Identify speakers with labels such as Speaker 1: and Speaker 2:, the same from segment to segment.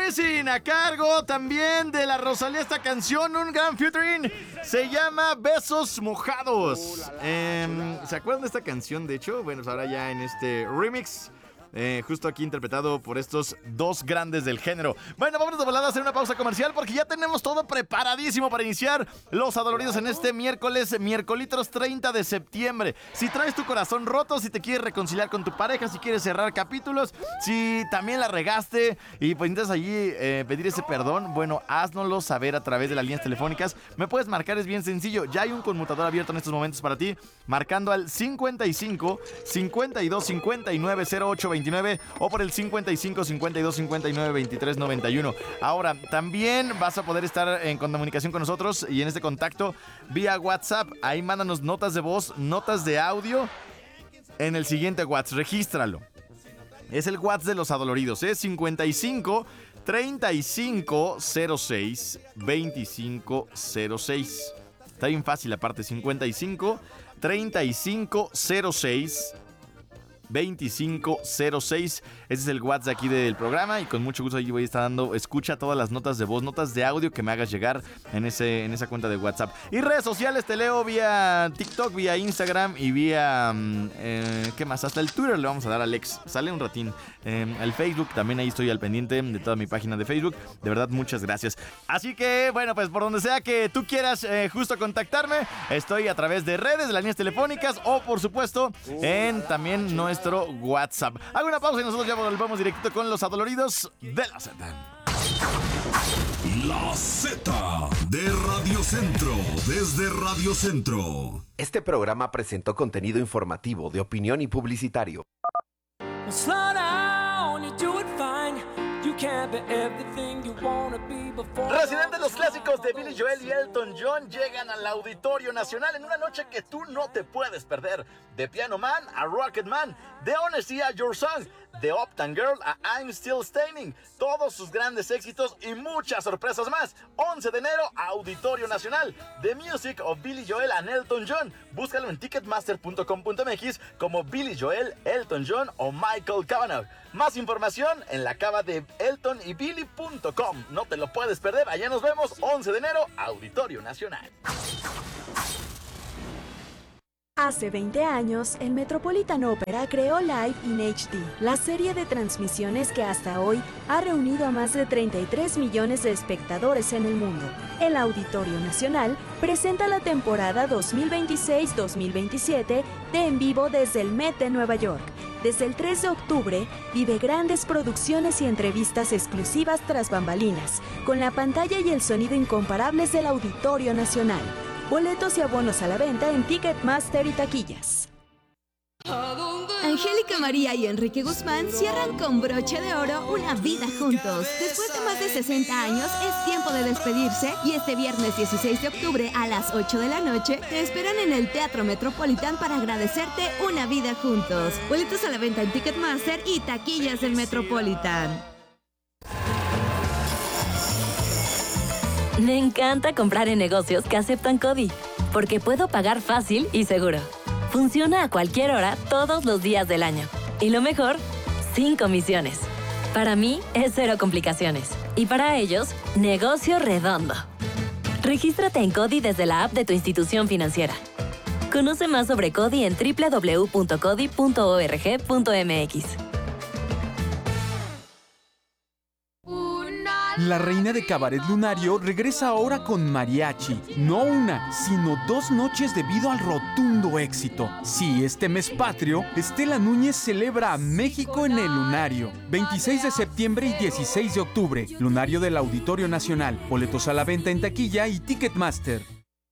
Speaker 1: Wisin, a cargo también de la Rosalía, esta canción, un gran featuring, se llama Besos Mojados. ¿Se acuerdan de esta canción? De hecho, bueno, pues ahora ya en este remix, justo aquí interpretado por estos dos grandes del género. Bueno, vámonos de volada a hacer una pausa comercial porque ya tenemos todo preparadísimo para iniciar Los Adoloridos en este miércoles 30 de septiembre. Si traes tu corazón roto, si te quieres reconciliar con tu pareja, si quieres cerrar capítulos, si también la regaste y pues intentas allí pedir ese perdón, bueno, háznoslo saber a través de las líneas telefónicas. Me puedes marcar, es bien sencillo. Ya hay un conmutador abierto en estos momentos para ti, marcando al 55 52 59 08 29 o por el 55 52 59 23 91. Ahora, también vas a poder estar en comunicación con nosotros y en este contacto vía WhatsApp. Ahí mándanos notas de voz, notas de audio en el siguiente WhatsApp. Regístralo. Es el WhatsApp de Los Adoloridos, 55 35 06 25 06. Está bien fácil, aparte, 55 35 06 2506. Ese es el WhatsApp aquí del programa y con mucho gusto allí voy a estar dando escucha a todas las notas de voz, notas de audio que me hagas llegar en esa cuenta de WhatsApp. Y redes sociales te leo vía TikTok, vía Instagram y vía ¿qué más? Hasta el Twitter le vamos a dar a Alex. Sale un ratín. El Facebook también, ahí estoy al pendiente de toda mi página de Facebook. De verdad, muchas gracias. Así que, bueno, pues por donde sea que tú quieras justo contactarme, estoy a través de redes, de las líneas telefónicas o por supuesto en también nuestro WhatsApp. Hago una pausa y nosotros ya volvemos directo con Los Adoloridos de la Z.
Speaker 2: La Z de Radio Centro, desde Radio Centro.
Speaker 3: Este programa presentó contenido informativo, de opinión y publicitario.
Speaker 1: Residentes, los clásicos de Billy Joel y Elton John llegan al Auditorio Nacional en una noche que tú no te puedes perder. De Piano Man a Rocket Man, de Honesty a Your Song, de Uptown Girl a I'm Still Standing. Todos sus grandes éxitos y muchas sorpresas más. 11 de enero, Auditorio Nacional. The Music of Billy Joel and Elton John. Búscalo en ticketmaster.com.mx como Billy Joel, Elton John o Michael Cavanagh. Más información en la cava de Elton y Billy.com. No te lo puedes perder. Allá nos vemos 11 de enero, Auditorio Nacional.
Speaker 4: Hace 20 años, el Metropolitan Opera creó Live in HD, la serie de transmisiones que hasta hoy ha reunido a más de 33 millones de espectadores en el mundo. El Auditorio Nacional presenta la temporada 2026-2027 de En Vivo desde el Met de Nueva York. Desde el 3 de octubre, vive grandes producciones y entrevistas exclusivas tras bambalinas, con la pantalla y el sonido incomparables del Auditorio Nacional. Boletos y abonos a la venta en Ticketmaster y taquillas.
Speaker 5: Angélica María y Enrique Guzmán cierran con broche de oro una vida juntos. Después de más de 60 años, es tiempo de despedirse y este viernes 16 de octubre a las 8 de la noche te esperan en el Teatro Metropolitan para agradecerte una vida juntos. Boletos a la venta en Ticketmaster y taquillas del Metropolitan.
Speaker 6: Me encanta comprar en negocios que aceptan CODI, porque puedo pagar fácil y seguro. Funciona a cualquier hora, todos los días del año. Y lo mejor, sin comisiones. Para mí, es cero complicaciones. Y para ellos, negocio redondo. Regístrate en CODI desde la app de tu institución financiera. Conoce más sobre CODI en www.codi.org.mx.
Speaker 7: La reina de Cabaret Lunario regresa ahora con mariachi. No una, sino 2 noches debido al rotundo éxito. Sí, este mes patrio, Estela Núñez celebra a México en el Lunario. 26 de septiembre y 16 de octubre. Lunario del Auditorio Nacional. Boletos a la venta en taquilla y Ticketmaster.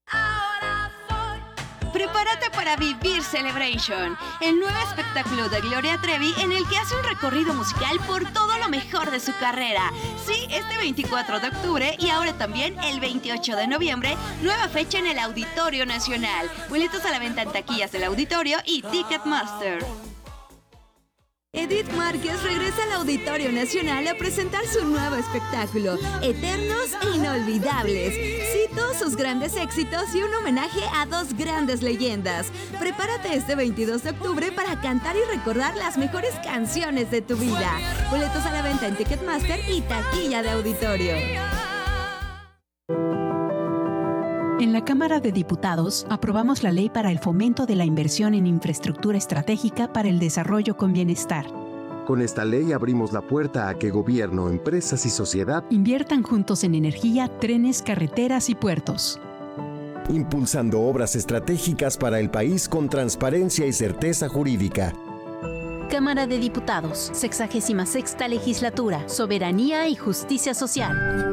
Speaker 5: Prepárate para vivir Celebration, el nuevo espectáculo de Gloria Trevi en el que hace un recorrido musical por todo lo mejor de su carrera. Sí, este 24 de octubre y ahora también el 28 de noviembre, nueva fecha en el Auditorio Nacional. Boletos a la venta en taquillas del Auditorio y Ticketmaster. Edith Márquez regresa al Auditorio Nacional a presentar su nuevo espectáculo, Eternos e Inolvidables. Cito sus grandes éxitos y un homenaje a dos grandes leyendas. Prepárate este 22 de octubre para cantar y recordar las mejores canciones de tu vida. Boletos a la venta en Ticketmaster y taquilla de auditorio.
Speaker 8: En la Cámara de Diputados aprobamos la ley para el fomento de la inversión en infraestructura estratégica para el desarrollo con bienestar.
Speaker 9: Con esta ley abrimos la puerta a que gobierno, empresas y sociedad
Speaker 8: inviertan juntos en energía, trenes, carreteras y puertos.
Speaker 10: Impulsando obras estratégicas para el país con transparencia y certeza jurídica.
Speaker 8: Cámara de Diputados, 66ª Legislatura, Soberanía y Justicia Social.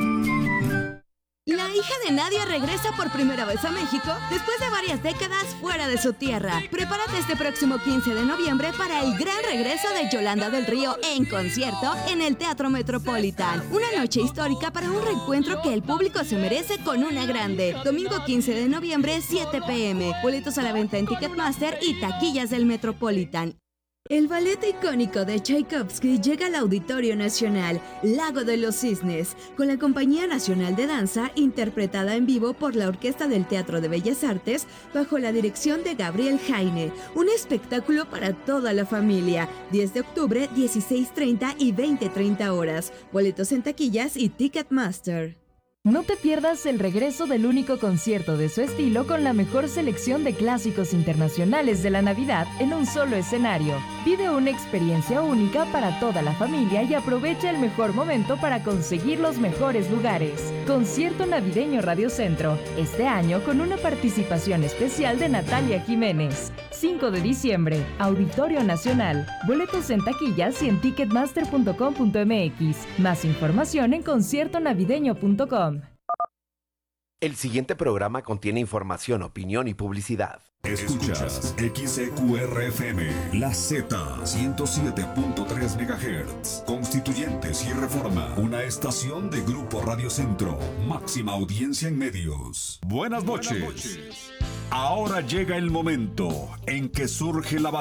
Speaker 5: La hija de Nadia regresa por primera vez a México después de varias décadas fuera de su tierra. Prepárate este próximo 15 de noviembre para el gran regreso de Yolanda del Río en concierto en el Teatro Metropolitan. Una noche histórica para un reencuentro que el público se merece con una grande. Domingo 15 de noviembre, 7 p.m. Boletos a la venta en Ticketmaster y taquillas del Metropolitan. El ballet icónico de Tchaikovsky llega al Auditorio Nacional, Lago de los Cisnes, con la Compañía Nacional de Danza, interpretada en vivo por la Orquesta del Teatro de Bellas Artes, bajo la dirección de Gabriel Jaine. Un espectáculo para toda la familia. 10 de octubre, 16:30 y 20:30 horas. Boletos en taquillas y Ticketmaster.
Speaker 11: No te pierdas el regreso del único concierto de su estilo con la mejor selección de clásicos internacionales de la Navidad en un solo escenario. Vive una experiencia única para toda la familia y aprovecha el mejor momento para conseguir los mejores lugares. Concierto Navideño Radio Centro, este año con una participación especial de Natalia Jiménez. 5 de diciembre, Auditorio Nacional. Boletos en taquillas y en ticketmaster.com.mx. Más información en conciertonavideño.com.
Speaker 3: El siguiente programa contiene información, opinión y publicidad.
Speaker 2: Escuchas XEQRFM, La Z, 107.3 MHz. Constituyentes y Reforma, una estación de Grupo Radio Centro. Máxima audiencia en medios. Buenas noches. Ahora llega el momento en que surge la batalla.